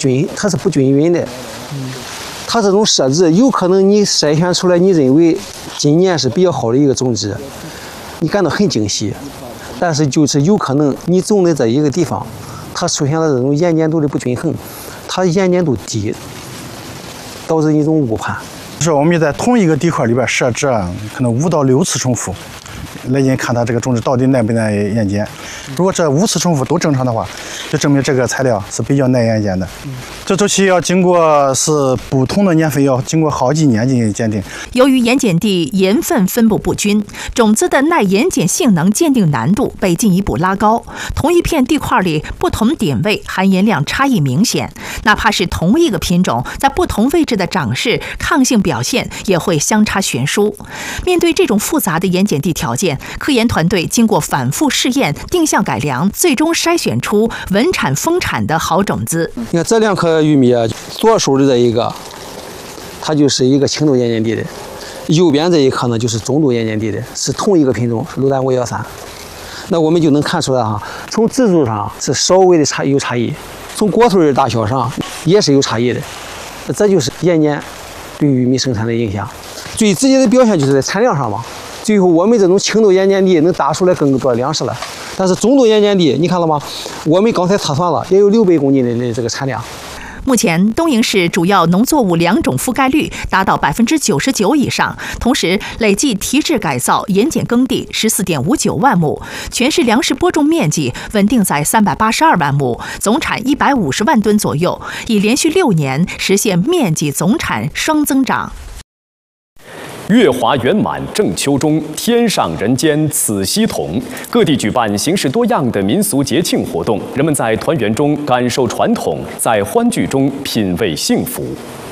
不均匀的。它这种设置有可能你筛选出来，你认为今年是比较好的一个种植，你感到很惊喜。但是就是有可能你种的这一个地方，它出现了这种盐碱度的不均衡，它盐碱度低，导致一种误判。 就是我们在同一个地块里边设置可能5到6次重复，来进看它这个种植到底耐不耐盐碱。如果这5次重复都正常的话，就证明这个材料是比较耐盐碱的。这周期要经过是不同的年份，要经过好几年进行鉴定。 由于盐碱地盐分分布不均，种子的耐盐碱性能鉴定难度被进一步拉高。同一片地块里，不同点位含盐量差异明显，哪怕是同一个品种，在不同位置的长势、抗性表现也会相差悬殊。面对这种复杂的盐碱地条件，科研团队经过反复试验、定向改良，最终筛选出稳产丰产的好种子。 你看这2颗玉米，左手的这一个，它就是一个轻度盐碱地的；右边这一颗呢，就是中度盐碱地的，是同一个品种，是6丹513。那我们就能看出来从植株上是稍微的有差异，从果穗的大小上也是有差异的。这就是盐碱对玉米生产的影响。最直接的表现就是在产量上嘛。最后我们这种轻度盐碱地能打出来更多粮食了，但是中度盐碱地，你看了吗？我们刚才测算了，也有600公斤的这个产量。 目前，东营市主要农作物2种覆盖率达到99%以上，同时累计提质改造盐碱耕地14.59万亩，全市粮食播种面积稳定在382万亩，总产150万吨左右，已连续6年实现面积总产双增长。 月华圆满正秋中，天上人间此夕同。各地举办形式多样的民俗节庆活动，人们在团圆中感受传统，在欢聚中品味幸福。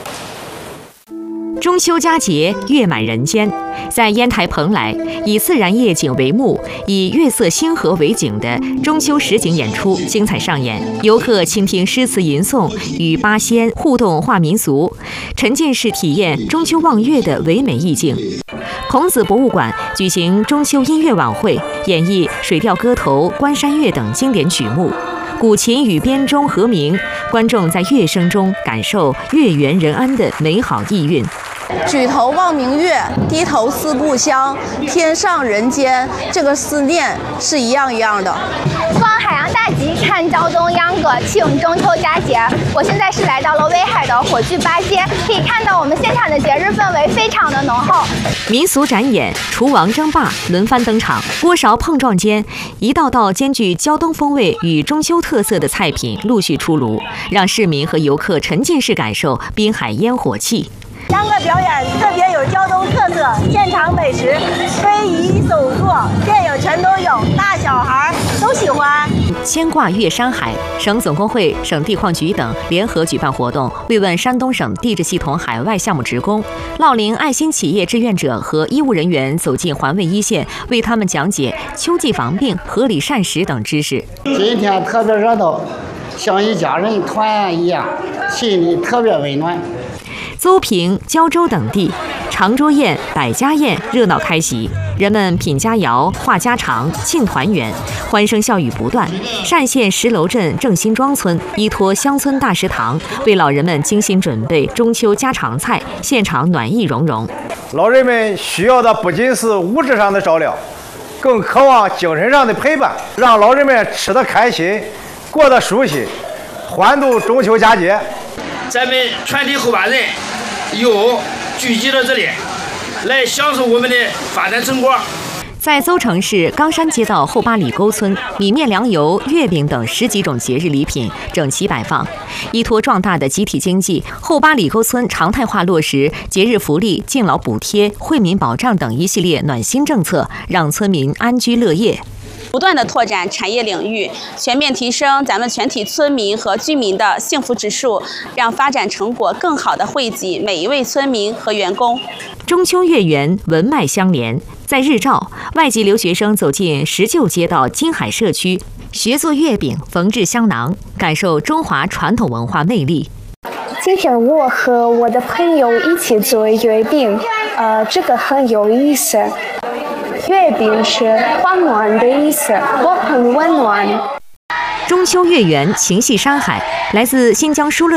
中秋佳节，月满人间。在烟台蓬莱，以自然夜景为幕，以月色星河为景的中秋实景演出精彩上演。游客倾听诗词吟诵，与八仙互动画民俗，沉浸式体验中秋望月的唯美意境。孔子博物馆举行中秋音乐晚会，演绎《水调歌头》《关山月》等经典曲目。古琴与编钟和鸣，观众在乐声中感受月圆人安的美好意蕴。 举头望明月，低头思故乡，天上人间，这个思念是一样一样的。 望海洋大集，看胶东秧歌，庆中秋佳节。我现在是来到了威海的火炬八街，可以看到我们现场的节日氛围非常的浓厚。 民俗展演、厨王争霸轮番登场，锅勺碰撞间，一道道兼具胶东风味与中秋特色的菜品陆续出炉，让市民和游客沉浸式感受滨海烟火气。 秧歌表演特别有胶东特色，现场美食非遗手作，电影全都有，大小孩都喜欢。 牵挂月山海，省总工会、省地矿局等联合举办活动，慰问山东省地质系统海外项目职工。乐龄爱心企业志愿者和医务人员走进环卫一线，为他们讲解秋季防病、合理膳食等知识。 今天特别热闹，像一家人团圆一样，心里特别温暖。 邹平、胶州等地，长桌宴、百家宴热闹开席，人们品佳肴、话家常、庆团圆，欢声笑语不断。单县石楼镇正新庄村依托乡村大食堂，为老人们精心准备中秋家常菜，现场暖意融融。 老人们需要的不仅是物质上的照料，更渴望精神上的陪伴，让老人们吃得开心，过得舒心，欢度中秋佳节。 咱们全体后半人又聚集到这里，来享受我们的发展成果。 在邹城市冈山街道后八里沟村，米面粮油、月饼等10几种节日礼品整齐摆放。依托壮大的集体经济，后八里沟村常态化落实节日福利、敬老补贴、惠民保障等一系列暖心政策，让村民安居乐业。 不断的拓展产业领域，全面提升咱们全体村民和居民的幸福指数，让发展成果更好的惠及每一位村民和员工。 中秋月圆，文脉相连。在日照，外籍留学生走进石臼街道金海社区，学做月饼、缝制香囊，感受中华传统文化魅力。 今天我和我的朋友一起做月饼，这个很有意思。月饼是温暖的意思，我很温暖。 中秋月圆，情系山海，来自新疆疏勒